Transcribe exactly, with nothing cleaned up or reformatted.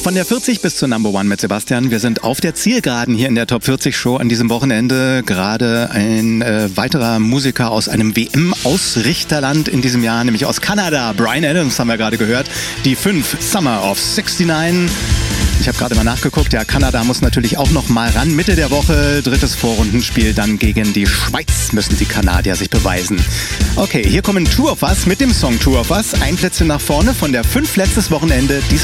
Von der vierzig bis zur Number One mit Sebastian. Wir sind auf der Zielgeraden hier in der Top vierzig Show an diesem Wochenende. Gerade ein äh, weiterer Musiker aus einem W M-Ausrichterland in diesem Jahr, nämlich aus Kanada. Bryan Adams haben wir gerade gehört. Die fünf, Summer of sixty-nine. Ich habe gerade mal nachgeguckt, ja, Kanada muss natürlich auch noch mal ran. Mitte der Woche, drittes Vorrundenspiel, dann gegen die Schweiz müssen die Kanadier sich beweisen. Okay, hier kommen Two of Us mit dem Song Two of Us. Ein Plätzchen nach vorne von der fünf letztes Wochenende. Diesmal